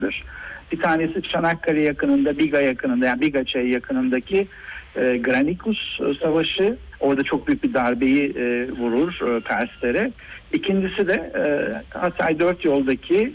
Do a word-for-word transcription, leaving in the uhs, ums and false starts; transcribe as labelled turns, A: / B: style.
A: Bir tanesi Çanakkale yakınında, Biga yakınında, yani Biga Çayı yakınındaki e, Granicus Savaşı. Orada çok büyük bir darbeyi e, vurur e, Perslere. İkincisi de e, Hatay Dört Yol'daki